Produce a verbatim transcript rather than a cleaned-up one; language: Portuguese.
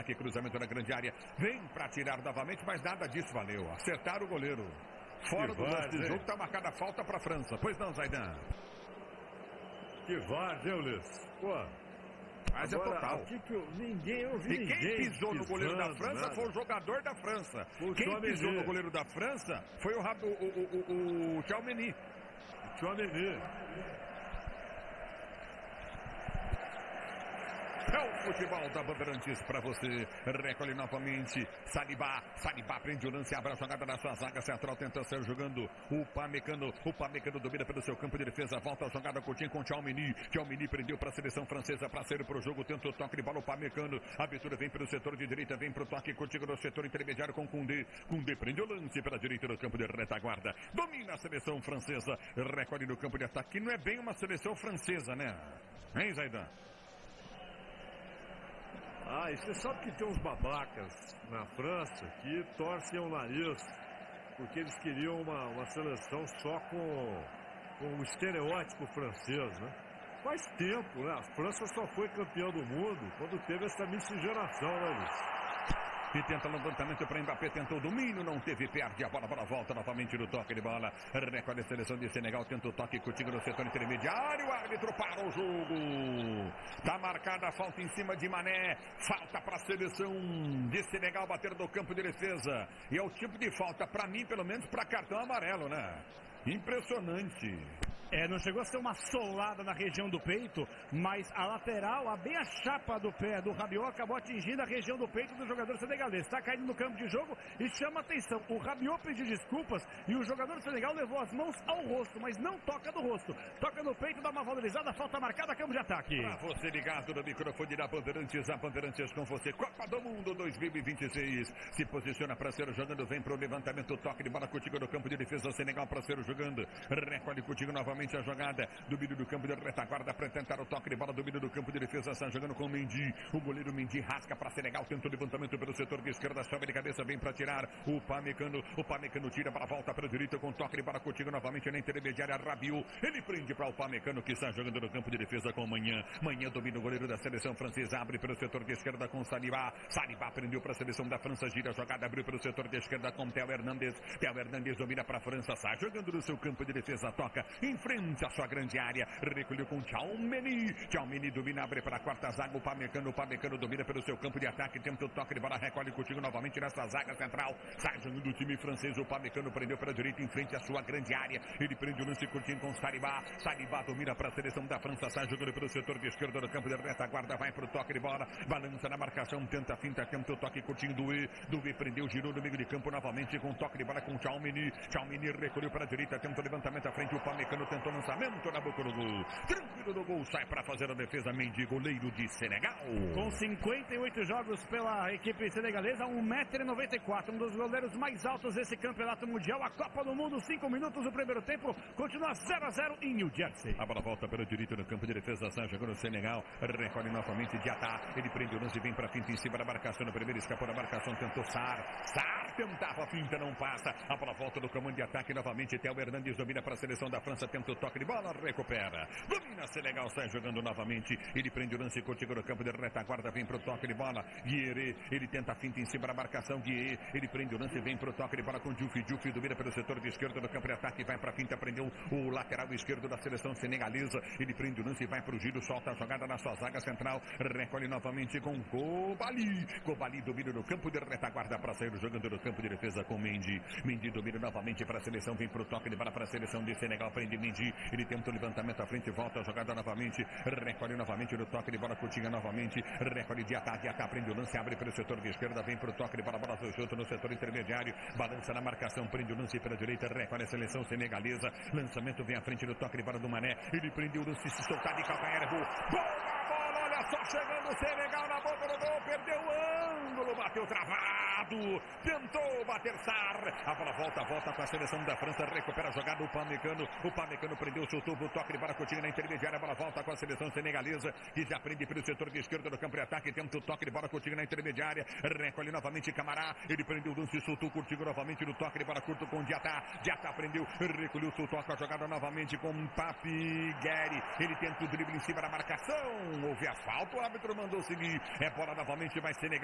ataque, cruzamento na grande área. Vem para tirar novamente, mas nada disso valeu. Acertaram o goleiro. Fora que do lance do jogo, está marcada a falta para a França. Pois não, Zaidan? Que várzea, Ulisses. Pô. Mas é total. Que que eu, ninguém, eu vi e quem ninguém pisou no goleiro da França nada. foi o jogador da França. O quem pisou Tchouaméni. no goleiro da França foi o, o, o, o, o Tchouaméni. O Tchouaméni. É o futebol da Bandeirantes para você. Recolhe novamente. Salibá. Salibá prende o lance. Abre a jogada na sua zaga central. Tenta ser jogando. O Pamecano. O Pamecano domina pelo seu campo de defesa. Volta a jogada curtinha com o Tchouaméni. Tchouaméni prendeu para a seleção francesa para sair para o jogo. Tenta o toque de bola. O Pamecano. A abertura vem pelo setor de direita. Vem para o toque curtinho no setor intermediário com Koundé. Koundé prende o lance pela direita do campo de retaguarda. Domina a seleção francesa. Recolhe no campo de ataque. Não é bem uma seleção francesa, né? Hein, Zaidan? Ah, e você sabe que tem uns babacas na França que torcem o nariz porque eles queriam uma, uma seleção só com, com o estereótipo francês, né? Faz tempo, né? A França só foi campeã do mundo quando teve essa miscigenação, né, Luiz? E tenta levantamento para Mbappé, tentou o domínio, não teve, perde a bola, a bola volta novamente no toque de bola. Recolhe a seleção de Senegal, tenta o toque contigo no setor intermediário, o árbitro para o jogo. Tá marcada a falta em cima de Mané, falta para a seleção de Senegal bater no campo de defesa. E é o tipo de falta, para mim, pelo menos, para cartão amarelo, né? Impressionante. É, não chegou a ser uma solada na região do peito, mas a lateral, a bem a chapa do pé do Rabiot acabou atingindo a região do peito do jogador senegalês. Está caindo no campo de jogo e chama atenção. O Rabiot pediu desculpas e o jogador senegal levou as mãos ao rosto, mas não toca no rosto. Toca no peito, dá uma valorizada, falta marcada, campo de ataque. Para você ligado no microfone da Bandeirantes, a Bandeirantes com você. Copa do Mundo dois mil e vinte e seis. Se posiciona para ser jogando, vem para o levantamento, toque de bola contigo no campo de defesa. Senegal para ser jogando. Recolhe contigo novamente a jogada. Domínio do campo de retaguarda para tentar o toque de bola. Domínio do campo de defesa. Está jogando com o Mendy. O goleiro Mendy rasca para Senegal. Tenta o levantamento pelo setor de esquerda. Sobe de cabeça. Vem para tirar. O Pamecano. O Pamecano tira para a volta para a direita com toque de bola contigo novamente na intermediária. Rabiot. Ele prende para o Pamecano que está jogando no campo de defesa com Manhã. Manhã domina o goleiro da seleção francesa. Abre pelo setor de esquerda com Salibá. Salibá prendeu para a seleção da França. Gira a jogada. Abriu pelo setor de esquerda com Théo Hernandes. Théo Hernandes domina para a França. Está jogando no seu campo de defesa. Toca em frente à sua grande área. Recolheu com Tchouaméni. Tchouaméni domina. Abre para a quarta zaga. O Pamecano. O Pamecano domina pelo seu campo de ataque. Tenta o toque de bola. Recolhe contigo novamente nessa zaga central. Sai jogando o time francês. O Pamecano prendeu para a direita em frente à sua grande área. Ele prende o lance curtinho com Salibá. Salibá domina para a seleção da França. Sai jogando pelo setor de esquerda do campo de retaguarda. Vai para o toque de bola. Balança na marcação. Tenta a finta. Tenta o toque curtinho do E. Do E prendeu. Girou no meio de campo novamente com toque de bola com Tchouaméni. Tchouaméni recolheu para a direita. Tenta o levantamento à frente. O Pamecano tentou lançamento na boca do gol. Tranquilo do gol. Sai para fazer a defesa. Mendy, goleiro de Senegal. Com cinquenta e oito jogos pela equipe senegalesa, um metro e noventa e quatro, um dos goleiros mais altos desse campeonato mundial. A Copa do Mundo, cinco minutos do primeiro tempo, continua zero a zero em New Jersey. A bola volta pelo direito no campo de defesa, sai jogando o Senegal, recolhe novamente de Atá, ele prende o lance e vem para a finta em cima da marcação, no primeiro escapou da marcação, tentou Sar, Sar tentava a finta, não passa, a bola volta do comando de ataque novamente, Théo Hernandes domina para a seleção da França, tenta o toque de bola, recupera, domina Senegal, sai jogando novamente, ele prende o lance contigo no campo de retaguarda, vem para o toque de bola, Guerre, ele tenta a finta em cima da marcação, Guerre, ele prende o lance, vem para o toque de bola com Diouf, Diouf domina pelo setor de esquerda do campo de ataque, vai para a finta, prendeu o lateral esquerdo da seleção senegalesa, ele prende o lance e vai para o giro, solta a jogada na sua zaga central, recolhe novamente com Koulibaly, Koulibaly domina no campo de retaguarda para sair jogando no campo de defesa com Mendy, Mendy domina novamente para a seleção, vem para o toque de bola para a seleção de Senegal, prende Mendy, ele tenta o levantamento à frente, volta a jogada novamente, recolhe novamente no toque de bola, Coutinho novamente, recolhe de ataque, ataque, prende o lance, abre pelo setor de esquerda, vem para o toque de bola, bola junto no setor intermediário, balança na marcação, prende o lance pela direita, recolhe a seleção senegalesa, lançamento vem à frente do toque de bola do Mané, ele prende o lance, se soltar de calcanhar, errou, boa bola, olha só, chegando o Senegal na boca do gol, perdeu o ângulo, bateu travado, tentou bater Sar, a bola volta, volta com a seleção da França, recupera a jogada, o Pamecano, o Pamecano prendeu, soltou o toque de bola, Coutinho na intermediária, a bola volta com a seleção senegalesa, que já prende pelo setor de esquerda do campo de ataque, tenta o toque de bola, Coutinho na intermediária, recolhe novamente Camará, ele prendeu o lance, soltou Coutinho novamente no toque de bola curto com Diatá, Diatá prendeu, recolheu, soltou a jogada novamente com Papi Guerre, ele tenta o drible em cima da marcação, houve asfalto, o árbitro mandou seguir, é bola novamente, vai Senegal.